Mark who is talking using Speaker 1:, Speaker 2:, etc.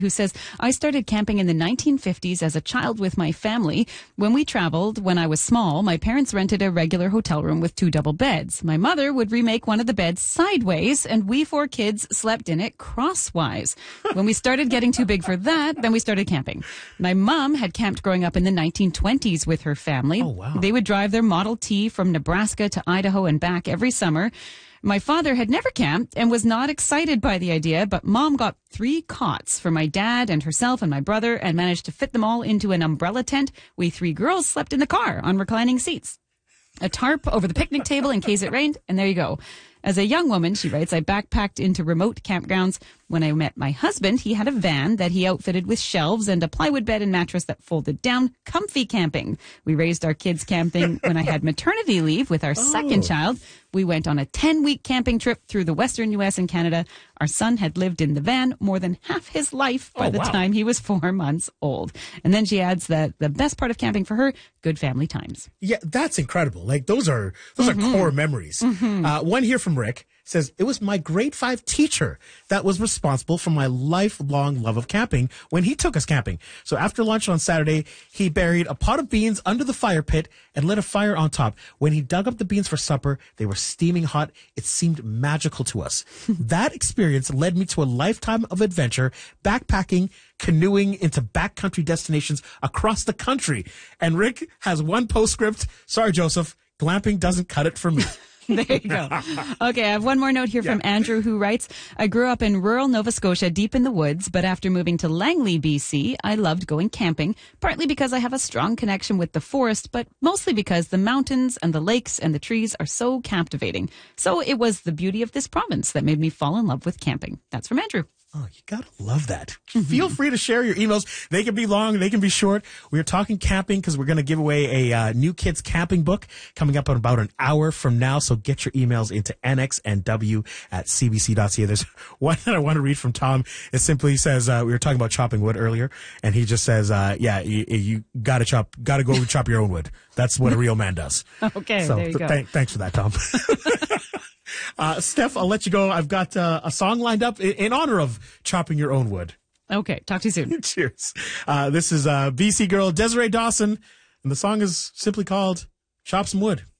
Speaker 1: who says, I started camping in the 1950s as a child with my family. When we traveled, when I was small, my parents rented a regular hotel room with 2 double beds. My mother would remake one of the beds sideways, and we 4 kids slept in it crosswise. When we started getting too big for that, then we started camping. My mom had camped growing up in the 1920s with her family.
Speaker 2: Oh, wow.
Speaker 1: They would drive their Model T from Nebraska to Idaho and back every summer. My father had never camped and was not excited by the idea, but Mom got 3 cots for my dad and herself and my brother and managed to fit them all into an umbrella tent. We 3 girls slept in the car on reclining seats. A tarp over the picnic table in case it rained, and there you go. As a young woman, she writes, I backpacked into remote campgrounds. When I met my husband, he had a van that he outfitted with shelves and a plywood bed and mattress that folded down. Comfy camping. We raised our kids camping when I had maternity leave with our second child. We went on a 10-week camping trip through the western U.S. and Canada. Our son had lived in the van more than half his life by the time he was 4 months old. And then she adds that the best part of camping for her, good family times.
Speaker 2: Yeah, that's incredible. Like those are core memories. One here from Rick says, it was my grade 5 teacher that was responsible for my lifelong love of camping when he took us camping. So after lunch on Saturday, he buried a pot of beans under the fire pit and lit a fire on top. When he dug up the beans for supper, they were steaming hot. It seemed magical to us. That experience led me to a lifetime of adventure, backpacking, canoeing into backcountry destinations across the country. And Rick has one postscript. Sorry, Joseph, glamping doesn't cut it for me.
Speaker 1: There you go. Okay, I have one more note here from Andrew, who writes, I grew up in rural Nova Scotia, deep in the woods, but after moving to Langley, BC, I loved going camping, partly because I have a strong connection with the forest, but mostly because the mountains and the lakes and the trees are so captivating. So it was the beauty of this province that made me fall in love with camping. That's from Andrew.
Speaker 2: Oh, you gotta love that. Feel free to share your emails. They can be long, they can be short. We're talking camping because we're going to give away a new kids camping book coming up in about an hour from now. So get your emails into nxnw@cbc.ca. There's one that I want to read from Tom. It simply says, we were talking about chopping wood earlier, and he just says, you gotta go chop your own wood. That's what a real man does.
Speaker 1: Okay,
Speaker 2: so
Speaker 1: there you go.
Speaker 2: Thanks for that, Tom. Steph, I'll let you go. I've got a song lined up in honor of chopping your own wood.
Speaker 1: Okay, talk to you soon.
Speaker 2: Cheers. This is BC girl Desiree Dawson, and the song is simply called Chop Some Wood.